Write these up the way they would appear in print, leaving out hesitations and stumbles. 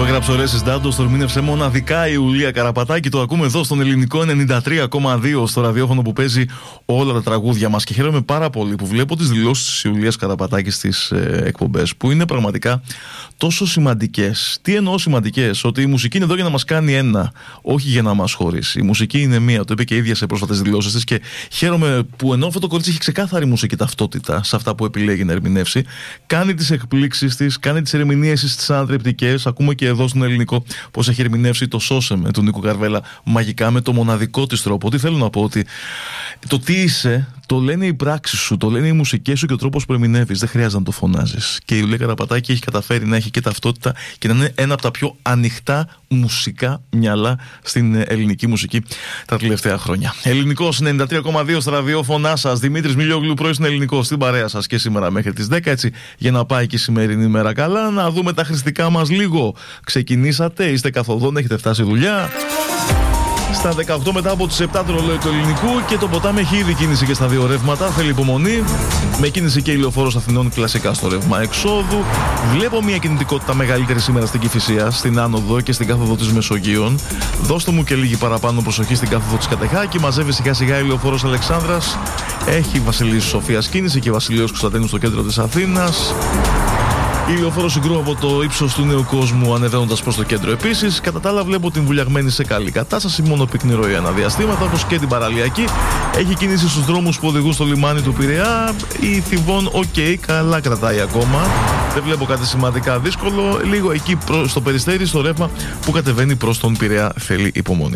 Το έγραψε ο Ρέσης Ντάντος, το ερμήνευσε μοναδικά η Ιουλία Καραπατάκη. Το ακούμε εδώ στον ελληνικό 93,2 στο ραδιόφωνο που παίζει όλα τα τραγούδια μας. Και χαίρομαι πάρα πολύ που βλέπω τις δηλώσεις της Ιουλίας Καραπατάκη στις εκπομπές, που είναι πραγματικά τόσο σημαντικές. Τι εννοώ σημαντικές? Ότι η μουσική είναι εδώ για να μας κάνει ένα, όχι για να μας χωρίσει. Η μουσική είναι μία, το είπε και η ίδια σε πρόσφατες δηλώσεις της. Και χαίρομαι που ενώ αυτό το κορίτσι έχει ξεκάθαρη μουσική ταυτότητα σε αυτά που επιλέγει να ερμηνεύσει, κάνει τις εκπλήξεις της, κάνει τις ερμηνείες της ανατρεπτικές. Ακούμε και εδώ στον ελληνικό πώς έχει ερμηνεύσει το «Σώσε με» του Νίκου Καρβέλα μαγικά, με το μοναδικό της τρόπο. Τι θέλω να πω? Ότι το τι είσαι το λένε οι πράξεις σου, το λένε οι μουσικές σου και ο τρόπος που ερμηνεύεις. Δεν χρειάζεται να το φωνάζεις. Και η Ιουλία Καραπατάκη έχει καταφέρει να έχει και ταυτότητα και να είναι ένα από τα πιο ανοιχτά μουσικά μυαλά στην ελληνική μουσική τα τελευταία χρόνια. Ελληνικός 93,2 στα ραδιόφωνά σας. Δημήτρης Μιλιόγλου, πρωί στην Ελληνικό, στην παρέα σας και σήμερα μέχρι τις 10, έτσι, για να πάει και η σημερινή μέρα καλά. Να δούμε τα χρηστικά μας λίγο. Ξεκινήσατε, είστε καθοδόν, έχετε φτάσει δουλειά. Στα 18 μετά από τις 7 το ρολόι του ελληνικού και το ποτάμι έχει ήδη κίνηση και στα δύο ρεύματα. Θέλει υπομονή. Με κίνηση και η Λεωφόρος Αθηνών κλασικά στο ρεύμα εξόδου. Βλέπω μια κινητικότητα μεγαλύτερη σήμερα στην Κηφισία, στην άνοδο και στην κάθοδο της Μεσογείων. Δώστε μου και λίγη παραπάνω προσοχή στην κάθοδο της Κατεχάκη. Μαζεύει σιγά σιγά η Λεωφόρος Αλεξάνδρας. Έχει Βασιλής Σοφίας κίνηση και Βασιλείος Κωνσταντίνου στο κέντρο της Αθήνας. Η Λεωφόρος Συγκρού από το ύψος του Νέου Κόσμου ανεβαίνοντας προς το κέντρο επίσης. Κατά τα άλλα, βλέπω την βουλιαγμένη σε καλή κατάσταση, μόνο πυκνή ροή αναδιαστήματα, όπως και την παραλιακή. Έχει κίνηση στους δρόμους που οδηγούν στο λιμάνι του Πειραιά. Η Θηβών, καλά κρατάει ακόμα. Δεν βλέπω κάτι σημαντικά δύσκολο. Λίγο εκεί στο Περιστέρι, στο ρεύμα που κατεβαίνει προς τον Πειραιά, θέλει υπομονή.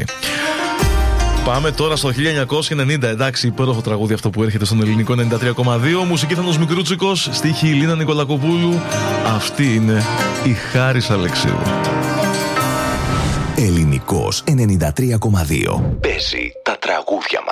Πάμε τώρα στο 1990. Εντάξει, υπέροχο τραγούδι αυτό που έρχεται στον ελληνικό 93,2. Μουσική Θάνος Μικρούτσικος, στίχη Λίνα Νικολακοπούλου. Αυτή είναι η Χάρης Αλεξίου. Ελληνικός 93,2. Παίζει τα τραγούδια